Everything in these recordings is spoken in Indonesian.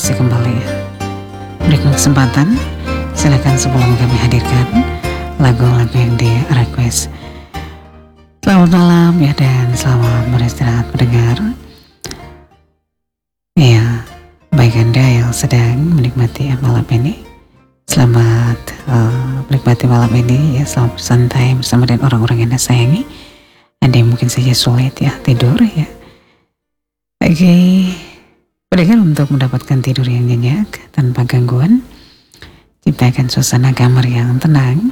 masih kembali berikan kesempatan. Silakan sebelum kami hadirkan lagu-lagu yang di request. Selamat malam ya, dan selamat beristirahat mendengar. Ya, baik Anda yang sedang menikmati malam ini, selamat menikmati malam ini ya, selamat bersantai bersama dengan orang-orang yang Anda sayangi. Anda yang mungkin saja sulit ya tidur ya. Oke, pendengar, untuk mendapatkan tidur yang nyenyak tanpa gangguan, ciptakan suasana kamar yang tenang.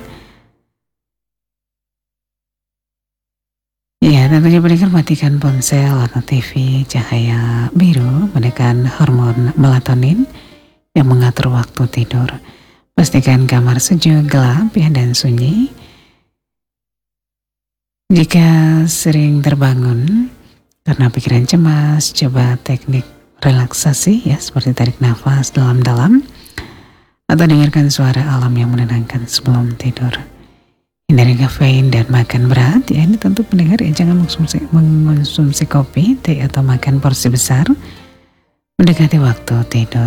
Ya, tentunya pendengar matikan ponsel atau TV cahaya biru, menekan hormon melatonin yang mengatur waktu tidur. Pastikan kamar sejuk, gelap ya, dan sunyi. Jika sering terbangun karena pikiran cemas, coba teknik relaksasi ya, seperti tarik nafas dalam-dalam atau dengarkan suara alam yang menenangkan sebelum tidur. Hindari kafein dan makan berat ya, ini tentu pendengar ya, jangan mengonsumsi kopi, teh atau makan porsi besar mendekati waktu tidur.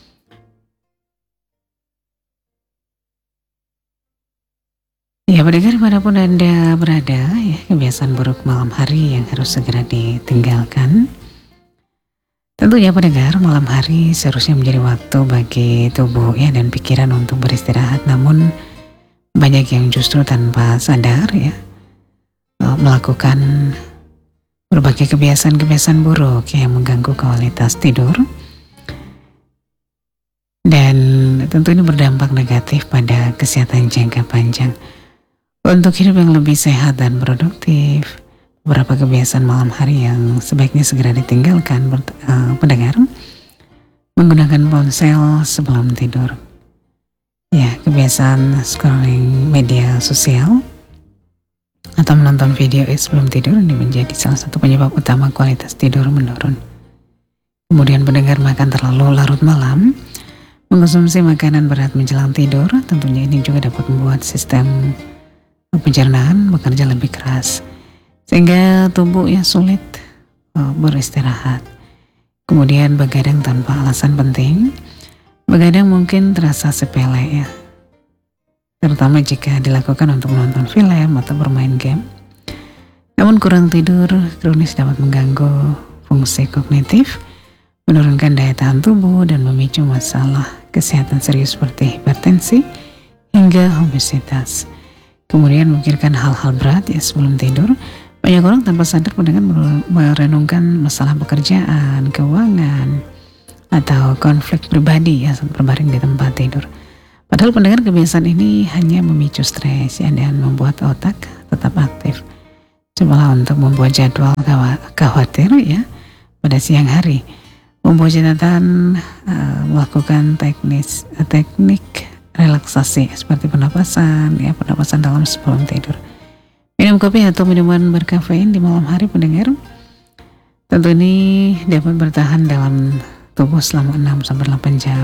Ya, pendengar dimanapun Anda berada ya, kebiasaan buruk malam hari yang harus segera ditinggalkan. Tentunya pendengar, malam hari seharusnya menjadi waktu bagi tubuh ya dan pikiran untuk beristirahat, namun banyak yang justru tanpa sadar ya melakukan berbagai kebiasaan-kebiasaan buruk yang mengganggu kualitas tidur, dan tentu ini berdampak negatif pada kesehatan jangka panjang. Untuk hidup yang lebih sehat dan produktif, beberapa kebiasaan malam hari yang sebaiknya segera ditinggalkan, pendengar: menggunakan ponsel sebelum tidur. Ya, kebiasaan scrolling media sosial atau menonton video sebelum tidur ini menjadi salah satu penyebab utama kualitas tidur menurun. Kemudian pendengar, makan terlalu larut malam, mengkonsumsi makanan berat menjelang tidur, tentunya ini juga dapat membuat sistem pencernaan bekerja lebih keras, sehingga tubuh ya sulit beristirahat. Kemudian begadang tanpa alasan penting. Begadang mungkin terasa sepele ya, terutama jika dilakukan untuk menonton film atau bermain game. Namun kurang tidur kronis dapat mengganggu fungsi kognitif, menurunkan daya tahan tubuh, dan memicu masalah kesehatan serius seperti hipertensi hingga obesitas. Kemudian memikirkan hal-hal berat ya sebelum tidur. Banyak orang tanpa sadar dengan merenungkan masalah pekerjaan, keuangan, atau konflik pribadi ya saat berbaring di tempat tidur. Padahal pendengar, kebiasaan ini hanya memicu stres ya, dan membuat otak tetap aktif. Cobalah untuk membuat jadwal khawatir ya pada siang hari. Membuat catatan, melakukan teknik relaksasi seperti pernapasan dalam sebelum tidur. Minum kopi atau minuman berkafein di malam hari, pendengar, tentu ini dapat bertahan dalam tubuh selama 6-8 jam.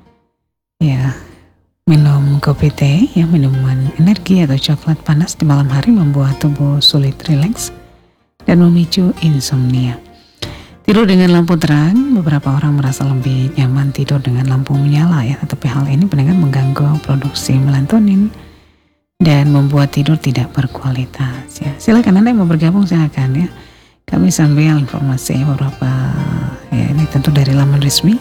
Ya, minum kopi, teh ya, minuman energi atau coklat panas di malam hari membuat tubuh sulit rileks dan memicu insomnia. Tidur dengan lampu terang, beberapa orang merasa lebih nyaman tidur dengan lampu menyala ya, tetapi hal ini pendengar mengganggu produksi melatonin dan membuat tidur tidak berkualitas ya. Silakan Anda yang mau bergabung, silakan ya. Kami sambil informasi beberapa ya, ini tentu dari laman resmi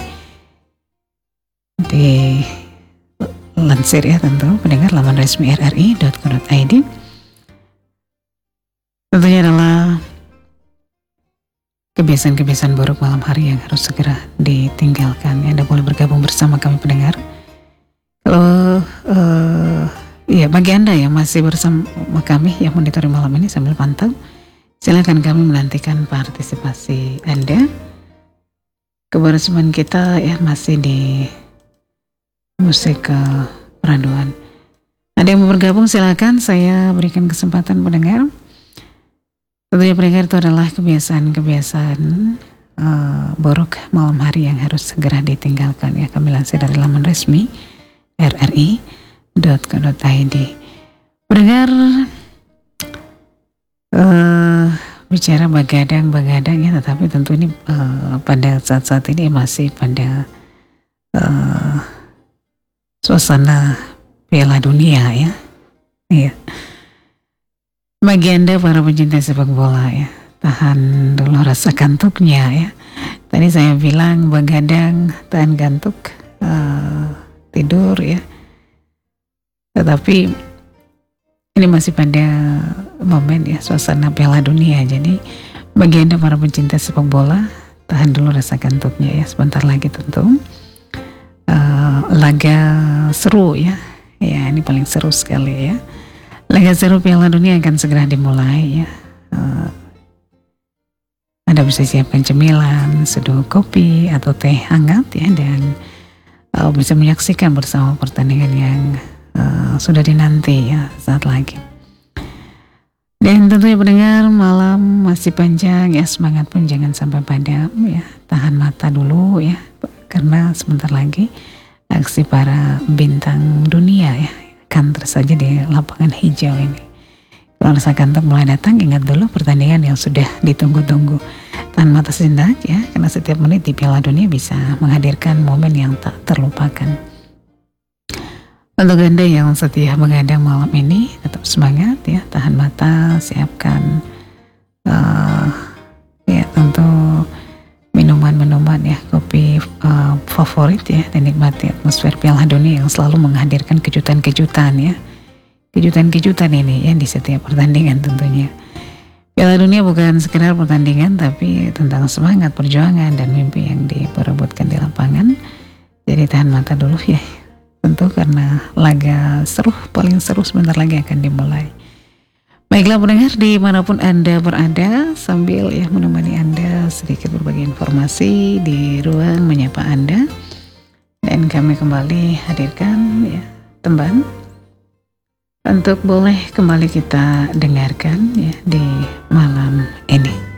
di lansir ya, tentu pendengar, laman resmi rri.co.id. Tentunya adalah kebiasaan-kebiasaan buruk malam hari yang harus segera ditinggalkan. Anda boleh bergabung bersama kami pendengar. Kalau ya bagi Anda yang masih bersama kami yang monitori malam ini sambil pantau, silakan, kami menantikan partisipasi Anda. Kebersamaan kita ya masih di musik peraduan. Ada yang mau bergabung, silakan, saya berikan kesempatan pendengar. Tentunya pendengar, itu adalah kebiasaan-kebiasaan buruk malam hari yang harus segera ditinggalkan ya. Kami lansir dari laman resmi rri.co.id. Pendengar, bicara begadang ya, tetapi tentu ini pada saat-saat ini masih pada eh, suasana Piala Dunia ya. Iya. Bagi Anda para pencinta sepak bola ya, tahan dulu rasa kantuknya ya. Tadi saya bilang begadang, tahan kantuk, tidur ya. Tetapi ini masih pada momen ya, suasana Piala Dunia. Jadi bagi Anda para pencinta sepak bola, tahan dulu rasa kantuknya ya. Sebentar lagi tentu laga seru ya. Ya, ini paling seru sekali ya. Laga seru Piala Dunia akan segera dimulai ya. Anda bisa siapkan cemilan, seduh kopi atau teh hangat ya, dan bisa menyaksikan bersama pertandingan yang sudah dinanti ya saat lagi. Dan tentunya pendengar, malam masih panjang ya, semangat pun jangan sampai padam ya. Tahan mata dulu ya, karena sebentar lagi aksi para bintang dunia ya akan tersaji di lapangan hijau ini. Kalau rasa kantuk mulai datang, ingat dulu pertandingan yang sudah ditunggu-tunggu. Tahan mata sejenak ya, karena setiap menit di Piala Dunia bisa menghadirkan momen yang tak terlupakan. Untuk Anda yang setia mengadang malam ini, tetap semangat ya, tahan mata, siapkan ya tentu minuman-minuman ya, kopi favorit ya, dan nikmati atmosfer Piala Dunia yang selalu menghadirkan kejutan-kejutan ya. Kejutan-kejutan ini ya di setiap pertandingan tentunya. Piala Dunia bukan sekedar pertandingan, tapi tentang semangat, perjuangan, dan mimpi yang diperebutkan di lapangan. Jadi tahan mata dulu ya, tentu karena laga seru, paling seru sebentar lagi akan dimulai. Baiklah pendengar, dimanapun Anda berada, sambil ya menemani Anda sedikit berbagi informasi di ruang menyapa Anda, dan kami kembali hadirkan ya teman untuk boleh kembali kita dengarkan ya di malam ini.